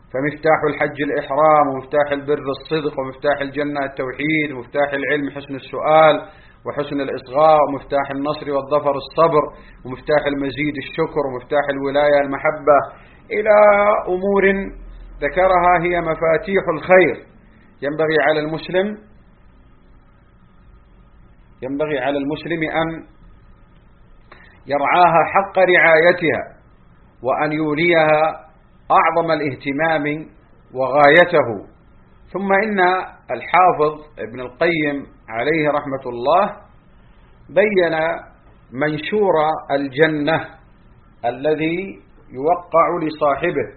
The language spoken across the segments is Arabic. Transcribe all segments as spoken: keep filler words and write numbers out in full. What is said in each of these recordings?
فمفتاح الحج الإحرام، ومفتاح البر الصدق، ومفتاح الجنة التوحيد، ومفتاح العلم حسن السؤال وحسن الإصغاء، ومفتاح النصر والظفر الصبر، ومفتاح المزيد الشكر، ومفتاح الولاية المحبة، إلى أمور ذكرها هي مفاتيح الخير. ينبغي على المسلم ينبغي على المسلم أن يرعاها حق رعايتها، وأن يوليها أعظم الاهتمام وغايته. ثم إن الحافظ ابن القيم عليه رحمة الله بين منشور الجنة الذي يوقع لصاحبه،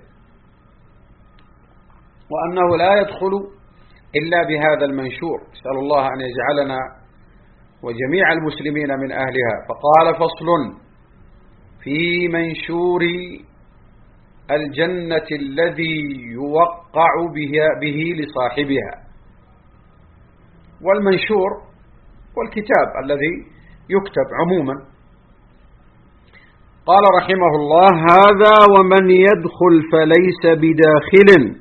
وأنه لا يدخل إلا بهذا المنشور. نسأل الله أن يجعلنا وجميع المسلمين من أهلها. فقال: فصل في منشور الجنة الذي يوقع به لصاحبها. والمنشور والكتاب الذي يكتب عموما. قال رحمه الله: هذا ومن يدخل فليس بداخل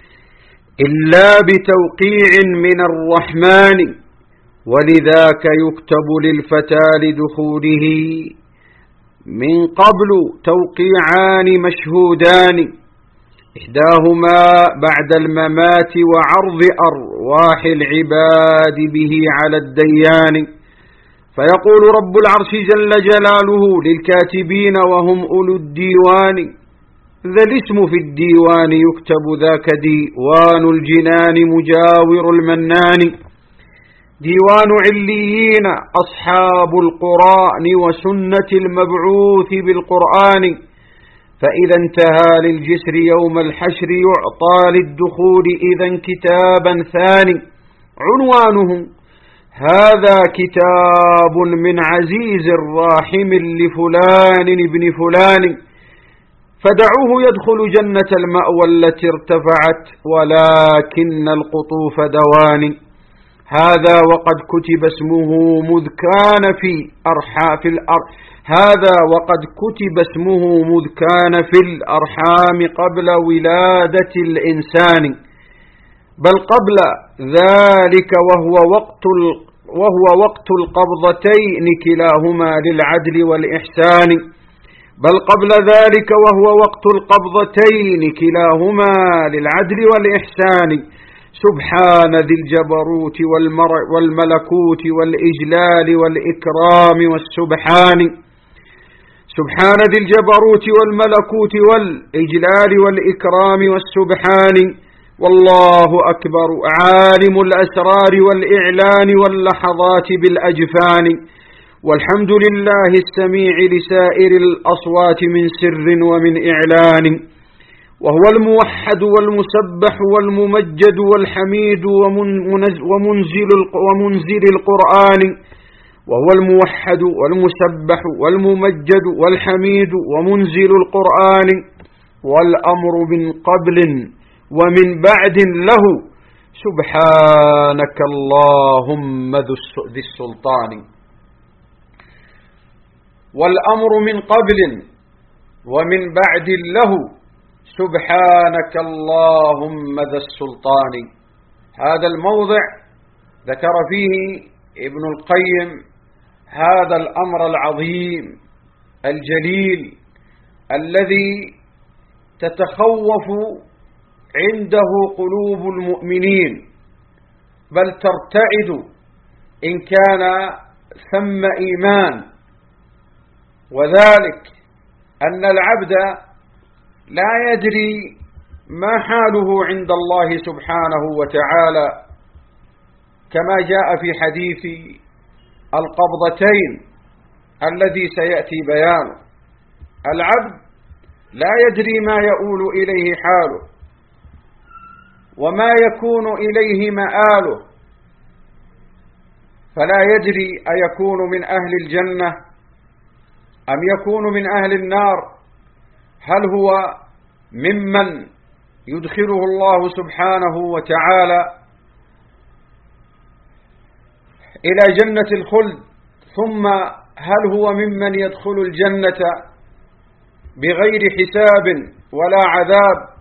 إلا بتوقيع من الرحمن، ولذاك يكتب للفتى لدخوله من قبل توقيعان مشهودان، إحداهما بعد الممات وعرض أرواح العباد به على الديان. فيقول رب العرش جل جلاله للكاتبين وهم أولو الديوان: ذا الاسم في الديوان يكتب ذاك ديوان الجنان مجاور المنان. ديوان عليين أصحاب القرآن وسنة المبعوث بالقرآن، فإذا انتهى للجسر يوم الحشر يعطى للدخول إذا كتابا ثاني عنوانه: هذا كتاب من عزيز راحم لفلان ابن فلان، فدعوه يدخل جنة المأوى التي ارتفعت ولكن القطوف دوان. هذا وقد كتب اسمه مذ كان في أرحام في الأرض هذا وقد كتب اسمه مذ كان في الأرحام قبل ولادة الإنسان، بل قبل ذلك وهو وقت وهو وقت القبضتين كلاهما للعدل والإحسان بل قبل ذلك وهو وقت القبضتين كلاهما للعدل والإحسان. سبحان ذي الجبروت والملكوت والإجلال والإكرام والسبحان سبحان ذي الجبروت والملكوت والإجلال والإكرام والسبحان. والله أكبر عالم الأسرار والإعلان واللحظات بالأجفان. والحمد لله السميع لسائر الأصوات من سر ومن إعلان. وهو الموحد والمسبح والممجد والحميد ومنزل ومنزل القرآن. وهو الموحد والمسبح والممجد والحميد ومنزل القرآن، والأمر من قبل ومن بعد له. سبحانك اللهم ذي السلطان. والأمر من قبل ومن بعد له. سبحانك اللهم ذا السلطان. هذا الموضع ذكر فيه ابن القيم هذا الأمر العظيم الجليل الذي تتخوف عنده قلوب المؤمنين، بل ترتعد إن كان ثم إيمان، وذلك أن العبد لا يدري ما حاله عند الله سبحانه وتعالى، كما جاء في حديث القبضتين الذي سيأتي بيانه. العبد لا يدري ما يؤول إليه حاله وما يكون إليه مآله، فلا يدري أيكون من أهل الجنة أم يكون من أهل النار، هل هو ممن يدخله الله سبحانه وتعالى إلى جنة الخلد، ثم هل هو ممن يدخل الجنة بغير حساب ولا عذاب،